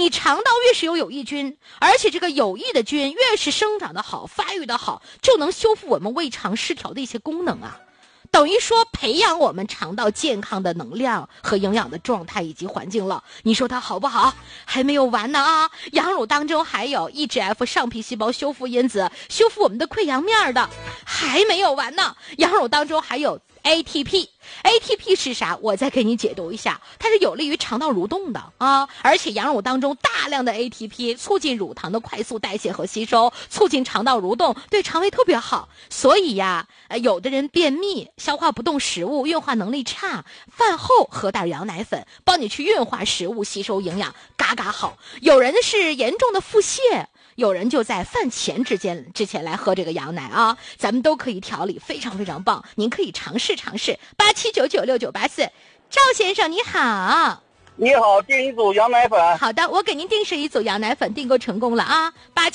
你肠道越是有有益菌，而且这个有益的菌越是生长的好，发育的好，就能修复我们胃肠失调的一些功能啊。等于说培养我们肠道健康的能量和营养的状态以及环境了，你说它好不好？还没有完呢啊！羊乳当中还有 EGF 上皮细胞修复因子，修复我们的溃疡面的，还没有完呢。羊乳当中还有 ATP 是啥？我再给你解读一下，它是有利于肠道蠕动的啊，而且羊乳当中大量的 ATP 促进乳糖的快速代谢和吸收，促进肠道蠕动，对肠胃特别好。所以呀，有的人便秘、消化不动食物、运化能力差，饭后喝点羊奶粉，帮你去运化食物、吸收营养，嘎嘎好。有人是严重的腹泻，有人就在饭前之前来喝这个羊奶啊，咱们都可以调理，非常非常棒，您可以尝试87996984。赵先生你好。 你好，订一组羊奶粉。 好的，我给您订是一组羊奶粉，订购成功了啊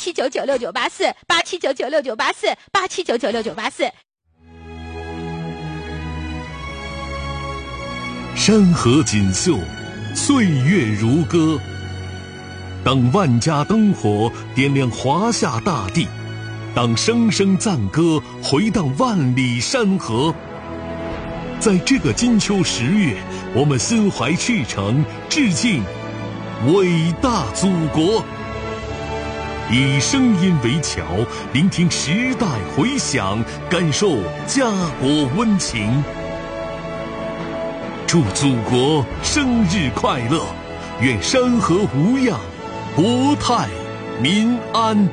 ！87996984，87996984，87996984。 山河锦绣，岁月如歌。当万家灯火点亮华夏大地，当声声赞歌回荡万里山河。在这个金秋10月，我们心怀赤诚，致敬伟大祖国。以声音为桥，聆听时代回响，感受家国温情。祝祖国生日快乐，愿山河无恙，国泰民安。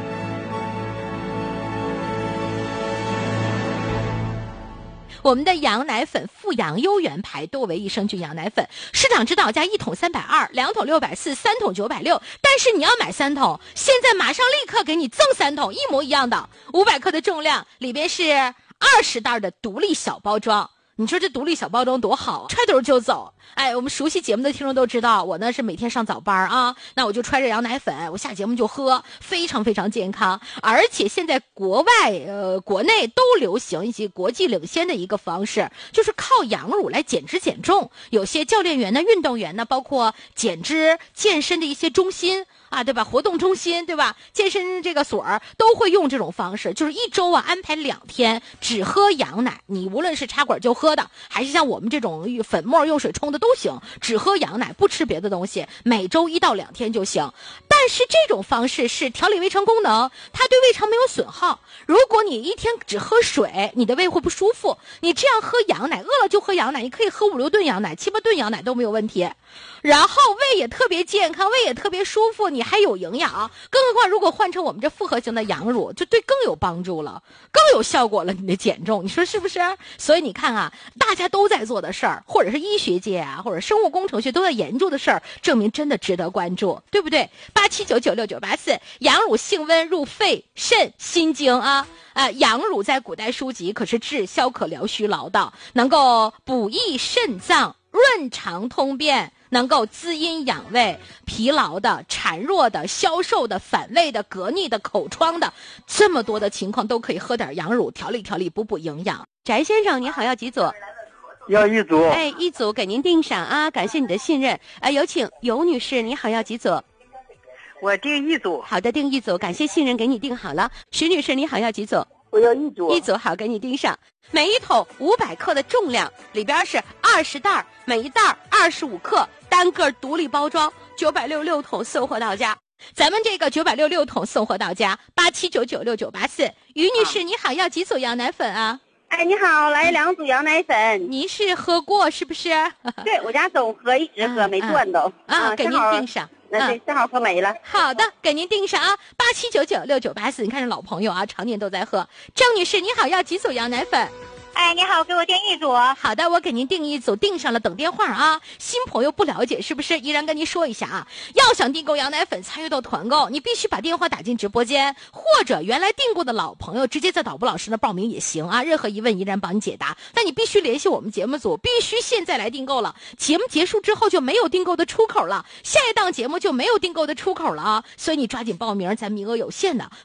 我们的羊奶粉富阳优原牌多维益生菌羊奶粉，市场指导价1桶320，2桶640，3桶960。但是你要买3桶，现在马上立刻给你赠3桶，一模一样的500克的重量，里边是20袋的独立小包装。你说这独立小包装多好，揣兜就走。哎，我们熟悉节目的听众都知道，我呢是每天上早班啊，那我就揣着羊奶粉，我下节目就喝，非常非常健康。而且现在国外国内都流行以及国际领先的一个方式，就是靠羊乳来减脂减重。有些教练员呢、运动员呢，包括减脂健身的一些中心啊，对吧？活动中心，对吧？健身这个所都会用这种方式，就是1周啊安排2天只喝羊奶，你无论是插管就喝的，还是像我们这种粉末用水冲的都行，只喝羊奶不吃别的东西，每周1到2天就行。但是这种方式是调理胃肠功能，它对胃肠没有损耗。如果你一天只喝水，你的胃会不舒服。你这样喝羊奶，饿了就喝羊奶，你可以喝5、6顿羊奶、7、8顿羊奶都没有问题。然后胃也特别健康，胃也特别舒服，你还有营养。更何况如果换成我们这复合型的羊乳，就对更有帮助了，更有效果了，你的减重，你说是不是？所以你看啊，大家都在做的事儿，或者是医学界啊，或者生物工程学都在研究的事儿，证明真的值得关注，对不对？87996984，羊乳性温，入肺肾心经啊。羊乳在古代书籍可是治消渴疗虚劳的，能够补益肾脏，润肠通便，能够滋阴养胃，疲劳的、孱弱的、消瘦的、反胃的、隔腻的、口疮的，这么多的情况都可以喝点羊乳调理调理，补补营养。翟先生你好，要几组？ 要1组。 哎，1组给您订上啊，感谢你的信任。有请尤女士，你好，要几组？ 我订1组。 好的，订1组，感谢信任，给你订好了。徐女士你好，要几组？ 我要1组。 1组好，给你订上。每一桶500克的重量，里边是20袋，每一袋25克，单个独立包装，966桶送货到家。咱们这个966桶送货到家，87996984。于女士你好，要几组羊奶粉啊？ 哎，你好，来2组羊奶粉。 您是喝过是不是？ 对，我家总喝，一直喝，没断都。 给您订上。 对，正好喝没了。 好的，给您订上啊，87996984。你看这老朋友啊，常年都在喝。郑女士你好，要几组羊奶粉？ 哎，你好，给我订1组。 好的，我给您订1组，订上了，等电话啊。新朋友不了解是不是？依然跟您说一下啊，要想订购羊奶粉，参与到团购，你必须把电话打进直播间，或者原来订购的老朋友直接在导播老师那报名也行啊。任何疑问依然帮你解答，但你必须联系我们节目组，必须现在来订购了。节目结束之后就没有订购的出口了，下一档节目就没有订购的出口了啊。所以你抓紧报名，咱名额有限的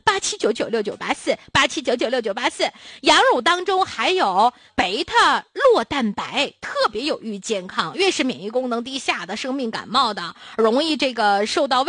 ，87996984，87996984。羊乳当中还有贝塔酪蛋白，特别有益健康，越是免疫功能低下的、生病感冒的、容易这个受到